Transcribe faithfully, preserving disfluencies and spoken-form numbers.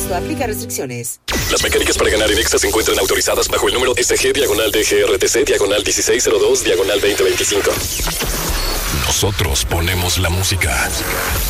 costo, aplica restricciones. Las mecánicas para ganar en Exa se encuentran autorizadas bajo el número S G diagonal D G R T C diagonal dieciséis cero dos diagonal veinte veinticinco. Nosotros ponemos la música.